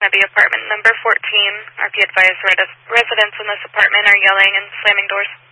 Be apartment number 14. RP advised residents in this apartment are yelling and slamming doors.